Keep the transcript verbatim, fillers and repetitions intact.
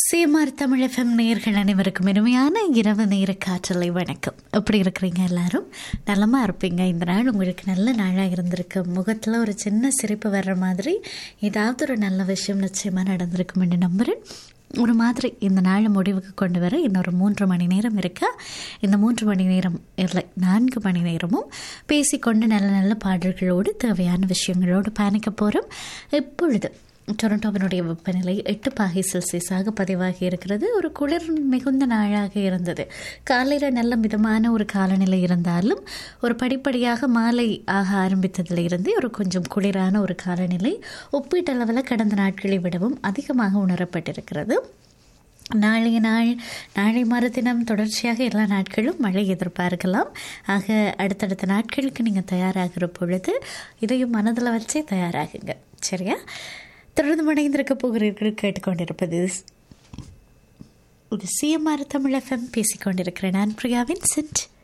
CMR Tamil FM நேயர்கள் அனைவருக்கும் இனிமையான இரவு நேர காற்றலை வணக்கம். எப்படி இருக்கிறீங்க? எல்லாரும் நலமா இருப்பீங்க. இந்த நாள் உங்களுக்கு நல்ல நாளாக இருந்திருக்கு. முகத்தில் ஒரு சின்ன சிரிப்பு வர்ற மாதிரி ஏதாவது ஒரு நல்ல விஷயம் நிச்சயமாக நடந்திருக்கும் என்று நம்புகிறேன். ஒரு மாதிரி இந்த நாள் முடிவுக்கு கொண்டு வர இன்னொரு மூன்று மணி நேரம் இருக்கா. இந்த மூன்று மணி நேரம் இல்லை, நான்கு மணி நேரமும் பேசிக்கொண்டு நல்ல நல்ல பாடல்களோடு தேவையான விஷயங்களோடு பயணிக்க போகிறோம். இப்பொழுது டொரண்டோவினுடைய வெப்பநிலை எட்டு பாகை செல்சியஸாக பதிவாகி இருக்கிறது. ஒரு குளிர் மிகுந்த நாளாக இருந்தது. காலையில் நல்ல மிதமான ஒரு காலநிலை இருந்தாலும் ஒரு படிப்படியாக மாலை ஆக ஆரம்பித்ததில் இருந்து ஒரு கொஞ்சம் குளிரான ஒரு காலநிலை ஒப்பீட்டளவில் கடந்த நாட்களை விடவும் அதிகமாக உணரப்பட்டிருக்கிறது. நாளைய நாள் நாளை மறுதினம் தொடர்ச்சியாக எல்லா நாட்களும் மழை எதிர்பார்க்கலாம். ஆக அடுத்தடுத்த நாட்களுக்கு நீங்கள் தயாராகிற பொழுது இதையும் மனதில் வச்சே தயாராகுங்க. சரியா? தொடர்ந்து மடைந்திருக்க போகிறீர்கள். கேட்டுக்கொண்டிருப்பது இது சிஎம்ஆர் தமிழ் எஃப்எம். பேசிக்கொண்டிருக்கிறேன் நான் பிரியாவின் செட்.